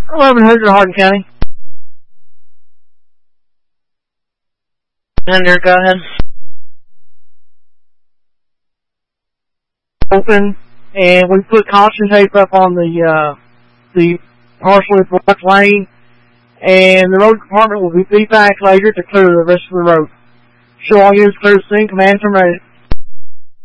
1100 Hardin County. Under, go ahead. Open, and we put caution tape up on the partially blocked lane, and the road department will be back later to clear the rest of the road. Show all units clear the scene, command from ready.